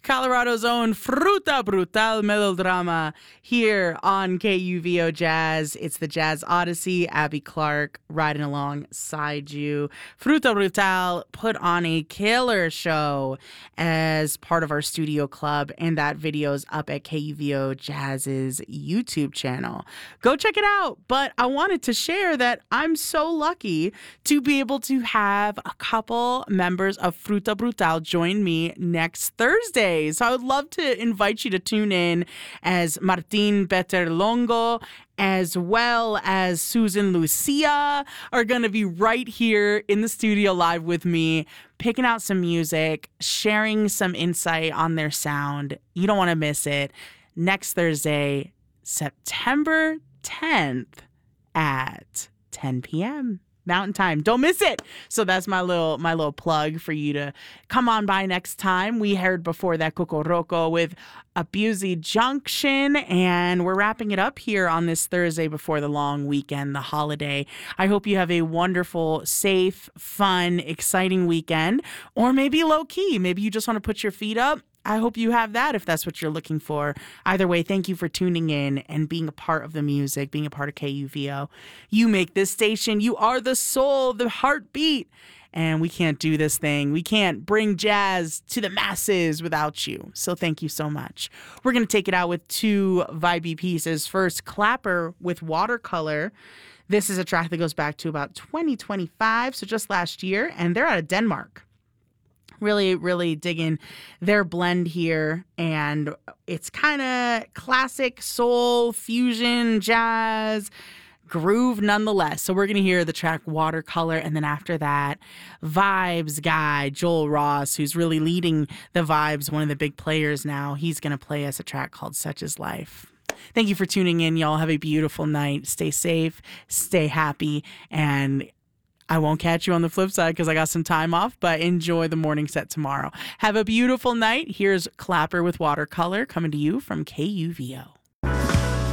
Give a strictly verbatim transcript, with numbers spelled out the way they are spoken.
Colorado's own Fruta Brutal Melodrama here on K U V O Jazz. It's the Jazz Odyssey. Abby Clark riding alongside you. Fruta Brutal put on a killer show as part of our studio club, and that video is up at K U V O Jazz's YouTube channel. Go check it out. But I wanted to share that I'm so lucky to be able to have a couple members of Fruta Brutal join me next Thursday. So I would love to invite you to tune in as Martin Beterlongo as well as Susan Lucia are going to be right here in the studio live with me, picking out some music, sharing some insight on their sound. You don't want to miss it. Next Thursday, September tenth at ten p.m. Mountain Time. Don't miss it. So that's my little my little plug for you to come on by next time. We heard before that Cocoroco with Abusey Junction, and we're wrapping it up here on this Thursday before the long weekend, the holiday. I hope you have a wonderful, safe, fun, exciting weekend, or maybe low-key. Maybe you just want to put your feet up. I hope you have that if that's what you're looking for. Either way, thank you for tuning in and being a part of the music, being a part of K U V O. You make this station. You are the soul, the heartbeat. And we can't do this thing. We can't bring jazz to the masses without you. So thank you so much. We're going to take it out with two vibey pieces. First, Clapper with Watercolor. This is a track that goes back to about twenty twenty-five, so just last year, and they're out of Denmark. Really, really digging their blend here, and it's kind of classic soul, fusion, jazz, groove nonetheless. So we're going to hear the track Watercolor, and then after that, Vibes guy, Joel Ross, who's really leading the Vibes, one of the big players now, he's going to play us a track called Such Is Life. Thank you for tuning in, y'all. Have a beautiful night. Stay safe, stay happy, and I won't catch you on the flip side because I got some time off, but enjoy the morning set tomorrow. Have a beautiful night. Here's Clapper with Watercolor coming to you from K U V O.